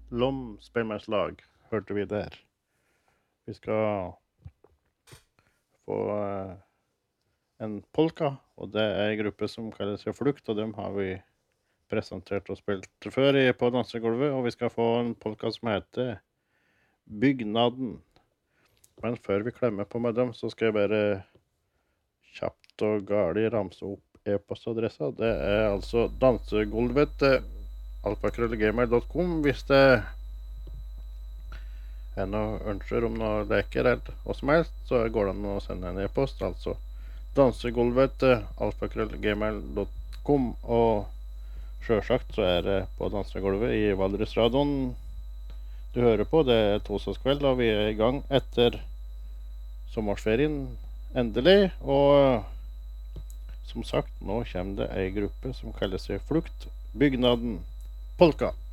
Lom spellemannslag hørte vi der. Vi skal få en polka, og det er en gruppe som kaller seg Flukt, og dem har vi presentert og spilt før på dansegulvet, og vi skal få en polka som heter Bygnaden. Men før vi klemmer på med dem, så skal jeg bare kjapt og gærlig ramse opp e-postadressa. Det er altså dansegulvet alfakrøllgmail.com hvis det er noe ønsker om noe leker eller hva som helst, så går det an å sende en e-post, altså dansegulvet alfakrøllgmail.com, og selvsagt så er det på dansegulvet i Valdresradioen du hører på. Det er torsdagskveld, og vi er i gang etter sommersferien endelig, og som sagt, nå kommer det en gruppe som kaller seg Flukt, Bygnaden, Polka.